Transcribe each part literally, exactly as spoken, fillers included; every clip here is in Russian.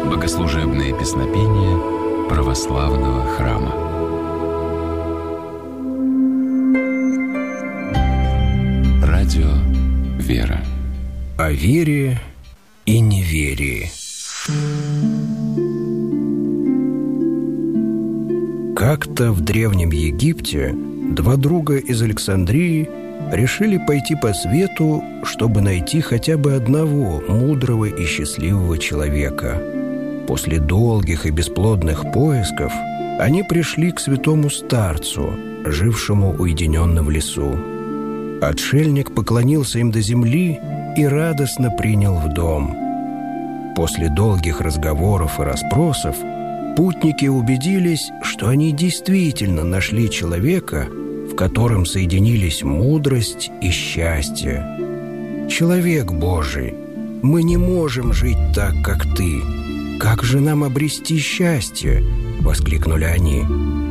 Богослужебные песнопения православного храма. Радио «Вера». О вере и неверии. Как-то в Древнем Египте два друга из Александрии решили пойти по свету, чтобы найти хотя бы одного мудрого и счастливого человека. После долгих и бесплодных поисков они пришли к святому старцу, жившему уединенно в лесу. Отшельник поклонился им до земли и радостно принял в дом. После долгих разговоров и расспросов путники убедились, что они действительно нашли человека, в котором соединились мудрость и счастье. «Человек Божий, мы не можем жить так, как ты. Как же нам обрести счастье?» — воскликнули они.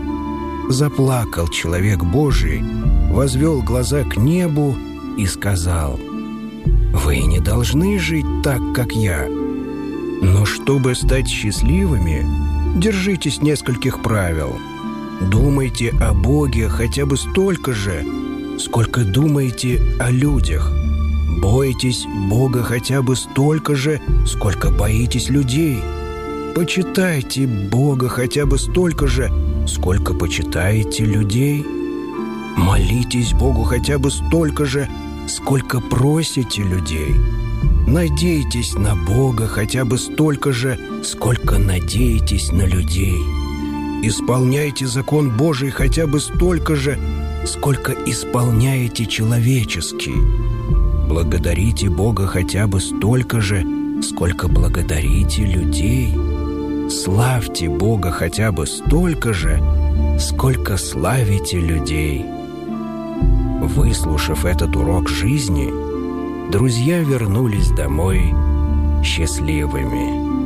Заплакал человек Божий, возвел глаза к небу и сказал: «Вы не должны жить так, как я. Но чтобы стать счастливыми, держитесь нескольких правил. Думайте о Боге хотя бы столько же, сколько думаете о людях. Бойтесь Бога хотя бы столько же, сколько боитесь людей. Почитайте Бога хотя бы столько же, сколько почитаете людей. Молитесь Богу хотя бы столько же, сколько просите людей. Надейтесь на Бога хотя бы столько же, сколько надеетесь на людей. Исполняйте закон Божий хотя бы столько же, сколько исполняете человеческий. Благодарите Бога хотя бы столько же, сколько благодарите людей. Славьте Бога хотя бы столько же, сколько славите людей». Выслушав этот урок жизни, друзья вернулись домой счастливыми.